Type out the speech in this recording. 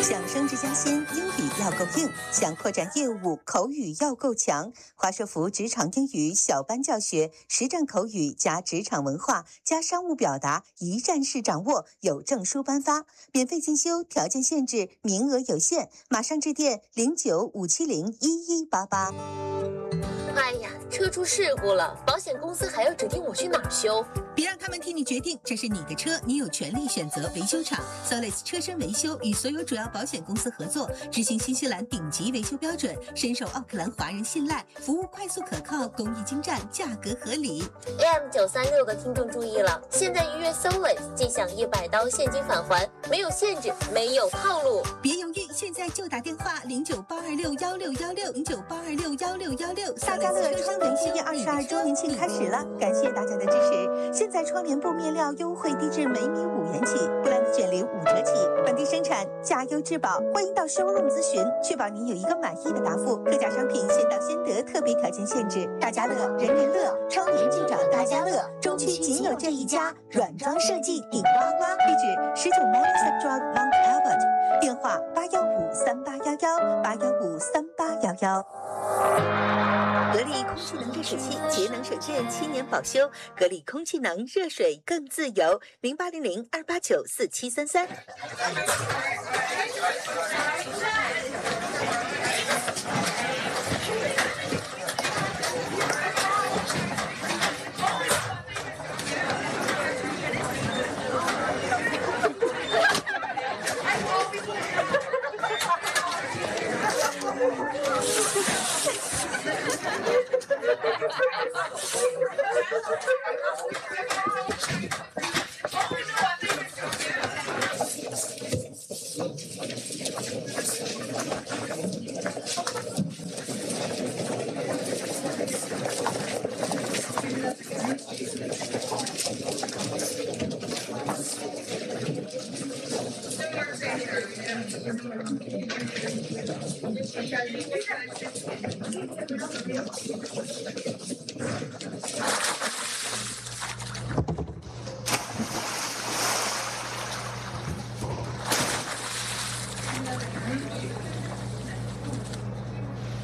想升职加薪，英语要够硬；想扩展业务，口语要够强。华硕福职场英语小班教学，实战口语加职场文化加商务表达，一站式掌握，有证书颁发。免费进修，条件限制，名额有限，马上致电0957011188。 哎呀，车出事故了，保险公司还要指定我去哪儿修？ 别让他们替你决定，这是你的车，你有权利选择维修厂。Solis 车身维修与所有主要保险公司合作，执行新西兰顶级维修标准，深受奥克兰华人信赖，服务快速可靠，工艺精湛，价格合理。 AM936的听众注意了，现在预约 Solis，即享100刀现金返还，没有限制，没有套路。 别犹豫，现在就打电话0982616616，0982616616。 大家乐窗帘系列22周年庆开始了，感谢大家的支持。现在窗帘布面料优惠低至每米5元起，布兰子卷帘5折起，本地生产，价优质保。欢迎到showroom咨询，确保您有一个满意的答复。特价商品先到先得，特别条件限制。大家乐，人人乐，窗帘就找大家乐。中区仅有这一家，软装设计顶呱呱。地址19 Morningside Drive Mount Albert， 电话8153811，8153811。格力空气能热水器，节能省电7年保修。格力空气能，热水更自由。0800-289-4733。